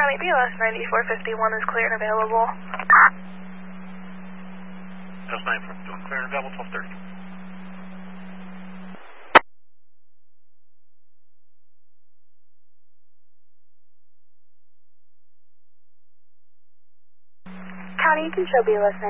County BLS 9451 is clear and available. That's 9 clear and available, 1230. County, you can show BLS